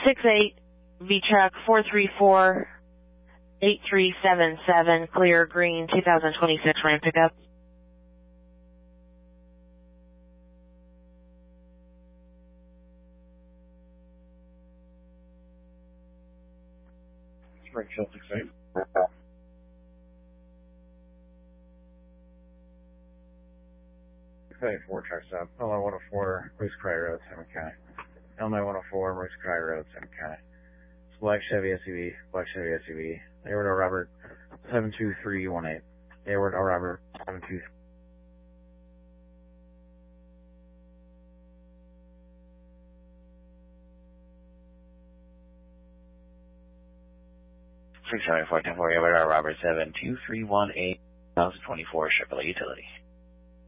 68 VTruck 434-8377, clear green 2026 Ram pickup. Springfield 68. Okay, 4 truck stop. Illinois 104, Moose Cry Road, Salmon County. Illinois 104, Moose Cry Road, Salmon County. It's Black Chevy SUV, Black Chevy SUV. Edward O. Robert, 72318. Edward O. Robert, 723. 674 Edward R. Robert 72318, 2024 Chevrolet Utility.